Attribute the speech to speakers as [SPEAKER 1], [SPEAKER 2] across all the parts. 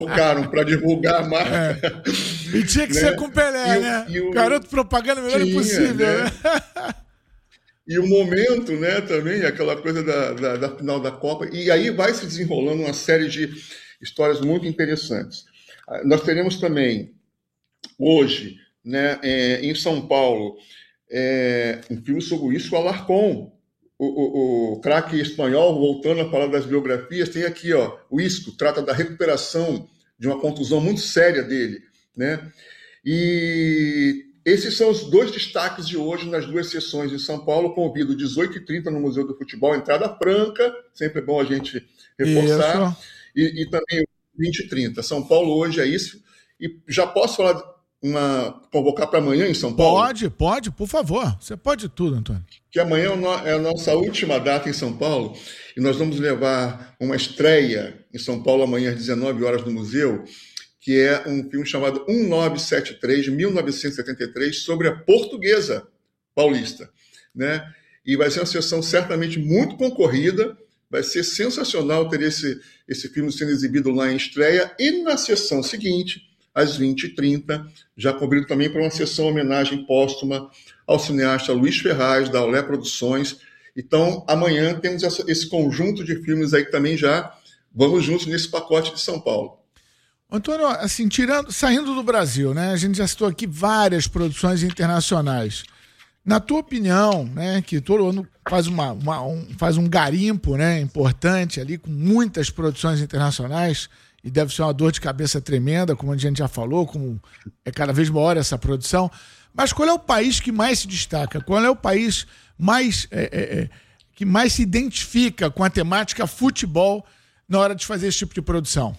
[SPEAKER 1] colocaram para divulgar a marca.
[SPEAKER 2] E tinha que ser com Pelé, né? Garoto propaganda melhor possível, né?
[SPEAKER 1] E o momento, né, também, aquela coisa da final da Copa. E aí vai se desenrolando uma série de histórias muito interessantes. Nós teremos também, hoje, né, em São Paulo, um filme sobre isso, o Alarcón, o craque espanhol, voltando a falar das biografias, tem aqui, ó, o Isco, trata da recuperação de uma contusão muito séria dele, né? E esses são os dois destaques de hoje nas duas sessões em São Paulo. Convido 18h30 no Museu do Futebol, entrada franca, sempre é bom a gente reforçar. E também 20h30. São Paulo hoje é isso. E já posso falar convocar para amanhã em São Paulo?
[SPEAKER 2] Pode, por favor. Você pode tudo, Antônio.
[SPEAKER 1] Que amanhã é a nossa última data em São Paulo e nós vamos levar uma estreia em São Paulo amanhã às 19 horas no museu, que é um filme chamado 1973, de 1973, sobre a Portuguesa Paulista, né? E vai ser uma sessão certamente muito concorrida, vai ser sensacional ter esse filme sendo exibido lá em estreia, e na sessão seguinte, às 20h30, já convido também para uma sessão homenagem póstuma ao cineasta Luiz Ferraz, da Olé Produções. Então, amanhã temos esse conjunto de filmes aí que também já vamos juntos nesse pacote de São Paulo.
[SPEAKER 2] Antônio, assim, saindo do Brasil, né? A gente já citou aqui várias produções internacionais. Na tua opinião, né, que todo ano faz um garimpo, né, importante ali, com muitas produções internacionais, e deve ser uma dor de cabeça tremenda, como a gente já falou, como é cada vez maior essa produção. Mas qual é o país que mais se destaca? Qual é o país que mais se identifica com a temática futebol na hora de fazer esse tipo de produção?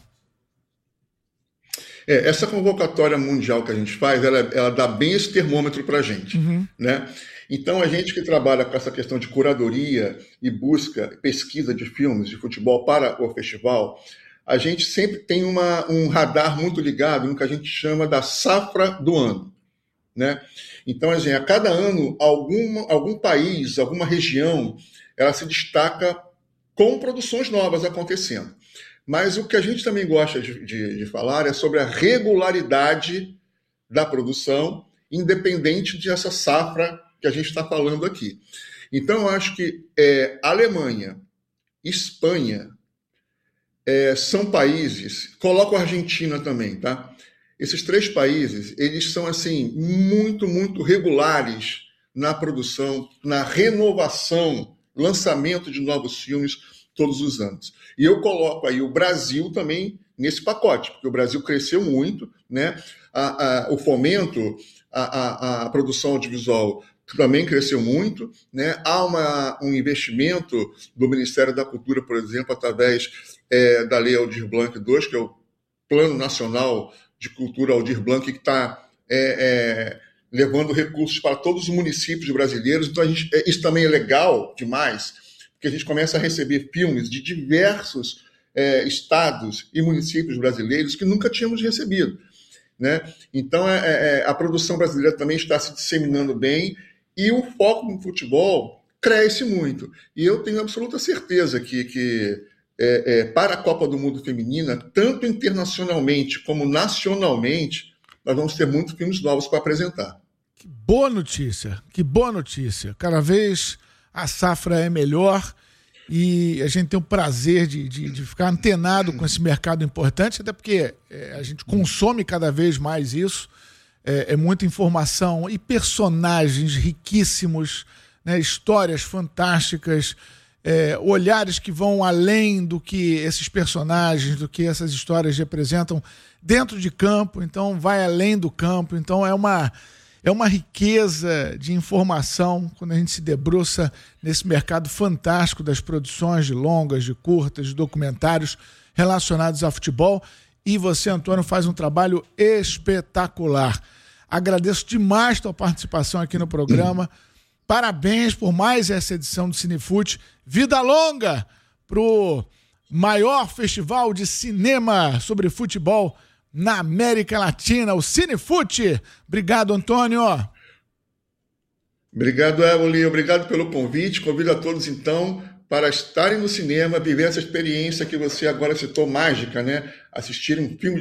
[SPEAKER 1] Essa convocatória mundial que a gente faz, ela dá bem esse termômetro para a gente, né? Então, a gente que trabalha com essa questão de curadoria e pesquisa de filmes de futebol para o festival, a gente sempre tem um radar muito ligado no que a gente chama da safra do ano, né? Então, assim, a cada ano, algum país, alguma região, ela se destaca com produções novas acontecendo. Mas o que a gente também gosta de falar é sobre a regularidade da produção, independente dessa safra que a gente está falando aqui. Então, eu acho que Alemanha, Espanha, são países, coloco a Argentina também, tá? Esses três países, eles são, assim, muito, muito regulares na produção, na renovação, lançamento de novos filmes todos os anos. E eu coloco aí o Brasil também nesse pacote, porque o Brasil cresceu muito, né? O fomento, a produção audiovisual também cresceu muito, né? Há um investimento do Ministério da Cultura, por exemplo, através da Lei Aldir Blanc II, que é o Plano Nacional de Cultura Aldir Blanc, que está levando recursos para todos os municípios brasileiros. Então, isso também é legal demais, porque a gente começa a receber filmes de diversos estados e municípios brasileiros que nunca tínhamos recebido, né? Então, a produção brasileira também está se disseminando bem e o foco no futebol cresce muito. E eu tenho absoluta certeza que para a Copa do Mundo Feminina, tanto internacionalmente como nacionalmente, nós vamos ter muitos filmes novos para apresentar.
[SPEAKER 2] Que boa notícia, que boa notícia. Cada vez a safra é melhor e a gente tem o prazer de ficar antenado com esse mercado importante, até porque a gente consome cada vez mais isso. É muita informação e personagens riquíssimos, né, histórias fantásticas, olhares que vão além do que esses personagens, do que essas histórias representam dentro de campo, então vai além do campo. Então é uma riqueza de informação quando a gente se debruça nesse mercado fantástico das produções de longas, de curtas, de documentários relacionados a futebol. E você, Antônio, faz um trabalho espetacular. Agradeço demais a tua participação aqui no programa. Parabéns por mais essa edição do Cinefute. Vida longa para o maior festival de cinema sobre futebol na América Latina, o Cinefute. Obrigado, Antônio.
[SPEAKER 1] Obrigado, Evoli. Obrigado pelo convite. Convido a todos, então, para estarem no cinema, viver essa experiência que você agora citou, mágica, né? Assistir um filme